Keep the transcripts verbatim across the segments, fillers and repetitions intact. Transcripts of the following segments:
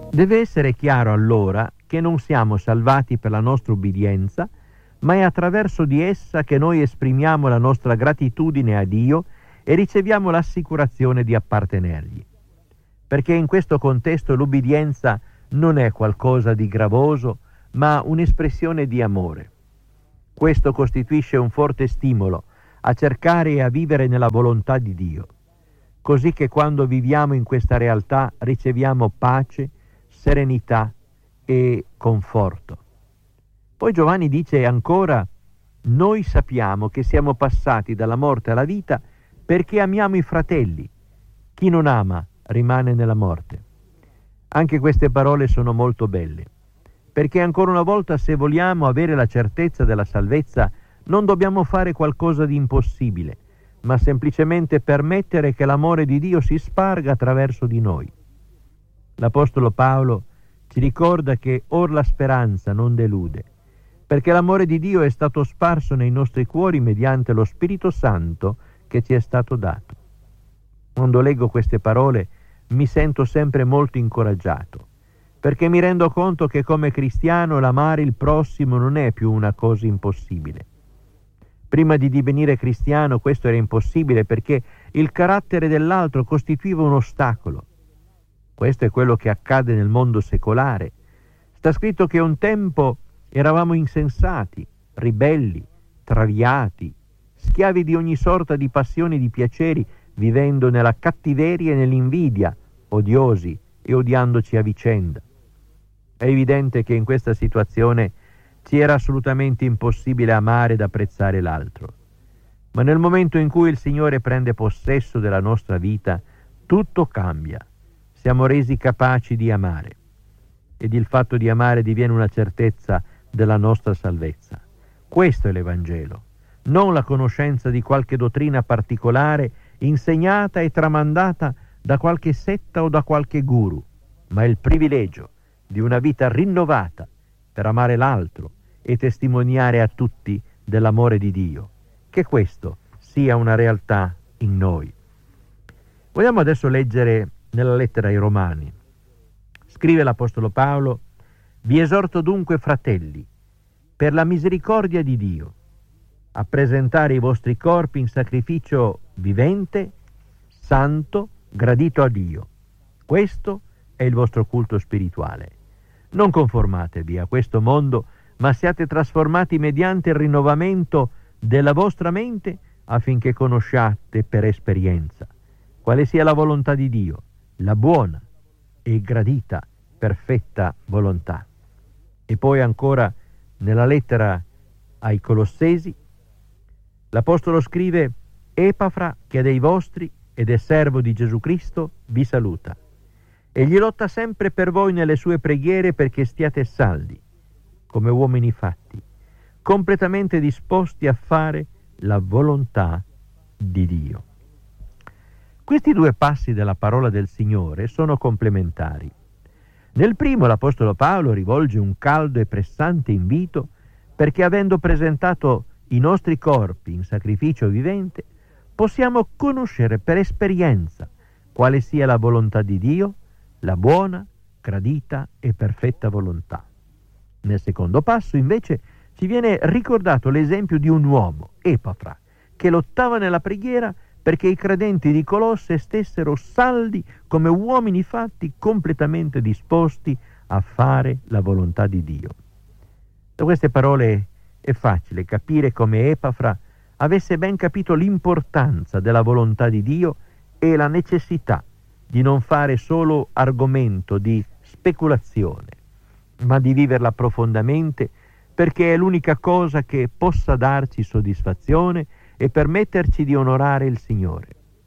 Deve essere chiaro allora che non siamo salvati per la nostra ubbidienza, ma è attraverso di essa che noi esprimiamo la nostra gratitudine a Dio e riceviamo l'assicurazione di appartenergli. Perché in questo contesto l'ubbidienza non è qualcosa di gravoso, ma un'espressione di amore. Questo costituisce un forte stimolo a cercare e a vivere nella volontà di Dio, così che quando viviamo in questa realtà riceviamo pace, serenità e conforto. Poi Giovanni dice ancora: noi sappiamo che siamo passati dalla morte alla vita perché amiamo i fratelli. Chi non ama rimane nella morte. Anche queste parole sono molto belle, perché ancora una volta, se vogliamo avere la certezza della salvezza, non dobbiamo fare qualcosa di impossibile, ma semplicemente permettere che l'amore di Dio si sparga attraverso di noi. L'Apostolo Paolo ci ricorda che or la speranza non delude, perché l'amore di Dio è stato sparso nei nostri cuori mediante lo Spirito Santo che ci è stato dato. Quando leggo queste parole mi sento sempre molto incoraggiato, perché mi rendo conto che come cristiano l'amare il prossimo non è più una cosa impossibile. Prima di divenire cristiano questo era impossibile perché il carattere dell'altro costituiva un ostacolo. Questo è quello che accade nel mondo secolare. Sta scritto che un tempo eravamo insensati, ribelli, traviati, schiavi di ogni sorta di passioni e di piaceri, vivendo nella cattiveria e nell'invidia, odiosi e odiandoci a vicenda. È evidente che in questa situazione ci era assolutamente impossibile amare ed apprezzare l'altro. Ma nel momento in cui il Signore prende possesso della nostra vita, tutto cambia. Siamo resi capaci di amare. Ed il fatto di amare diviene una certezza della nostra salvezza. Questo è l'Evangelo, non la conoscenza di qualche dottrina particolare insegnata e tramandata da qualche setta o da qualche guru, ma il privilegio di una vita rinnovata per amare l'altro e testimoniare a tutti dell'amore di Dio. Che questo sia una realtà in noi. Vogliamo adesso leggere nella lettera ai Romani. Scrive l'Apostolo Paolo: vi esorto dunque, fratelli, per la misericordia di Dio, a presentare i vostri corpi in sacrificio vivente, santo, gradito a Dio. Questo è il vostro culto spirituale. Non conformatevi a questo mondo, ma siate trasformati mediante il rinnovamento della vostra mente, affinché conosciate per esperienza quale sia la volontà di Dio, la buona e gradita, perfetta volontà. E poi ancora nella lettera ai Colossesi l'Apostolo scrive: Epafra, che è dei vostri ed è servo di Gesù Cristo, vi saluta. Egli lotta sempre per voi nelle sue preghiere perché stiate saldi, come uomini fatti, completamente disposti a fare la volontà di Dio. Questi due passi della parola del Signore sono complementari. Nel primo l'Apostolo Paolo rivolge un caldo e pressante invito perché, avendo presentato i nostri corpi in sacrificio vivente, possiamo conoscere per esperienza quale sia la volontà di Dio, la buona, gradita e perfetta volontà. Nel secondo passo, invece, ci viene ricordato l'esempio di un uomo, Epafra, che lottava nella preghiera perché i credenti di Colosse stessero saldi come uomini fatti, completamente disposti a fare la volontà di Dio. Da queste parole è facile capire come Epafra avesse ben capito l'importanza della volontà di Dio e la necessità di non fare solo argomento di speculazione, ma di viverla profondamente, perché è l'unica cosa che possa darci soddisfazione e permetterci di onorare il Signore.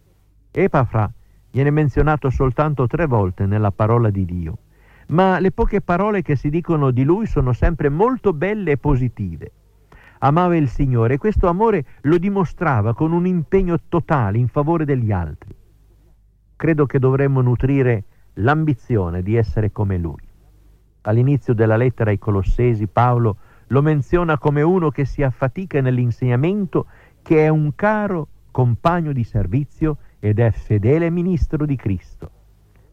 Epafra viene menzionato soltanto tre volte nella parola di Dio, ma le poche parole che si dicono di lui sono sempre molto belle e positive. Amava il Signore e questo amore lo dimostrava con un impegno totale in favore degli altri. Credo che dovremmo nutrire l'ambizione di essere come lui. All'inizio della lettera ai Colossesi Paolo lo menziona come uno che si affatica nell'insegnamento, che è un caro compagno di servizio ed è fedele ministro di Cristo.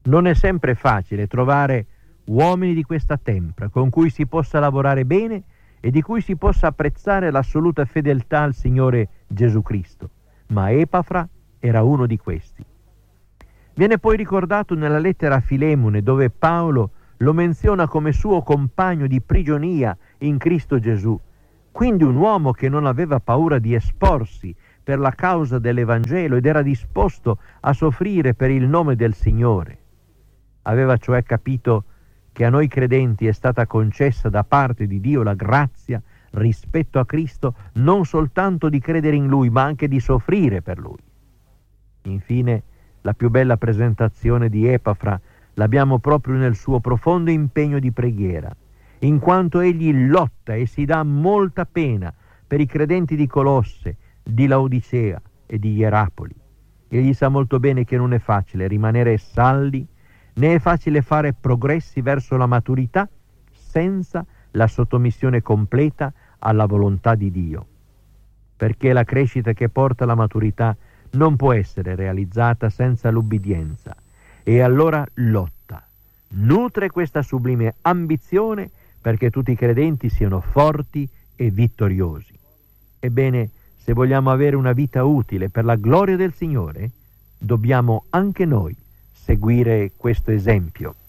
Non è sempre facile trovare uomini di questa tempra con cui si possa lavorare bene e di cui si possa apprezzare l'assoluta fedeltà al Signore Gesù Cristo, ma Epafra era uno di questi. Viene poi ricordato nella lettera a Filemone, dove Paolo lo menziona come suo compagno di prigionia in Cristo Gesù, quindi un uomo che non aveva paura di esporsi per la causa dell'Evangelo ed era disposto a soffrire per il nome del Signore. Aveva cioè capito che a noi credenti è stata concessa da parte di Dio la grazia rispetto a Cristo non soltanto di credere in Lui, ma anche di soffrire per Lui. Infine, la più bella presentazione di Epafra l'abbiamo proprio nel suo profondo impegno di preghiera, in quanto egli lotta e si dà molta pena per i credenti di Colosse, di Laodicea e di Ierapoli. Egli sa molto bene che non è facile rimanere saldi, né è facile fare progressi verso la maturità senza la sottomissione completa alla volontà di Dio, perché la crescita che porta alla maturità non può essere realizzata senza l'ubbidienza. E allora lotta, nutre questa sublime ambizione perché tutti i credenti siano forti e vittoriosi. Ebbene, se vogliamo avere una vita utile per la gloria del Signore, dobbiamo anche noi seguire questo esempio.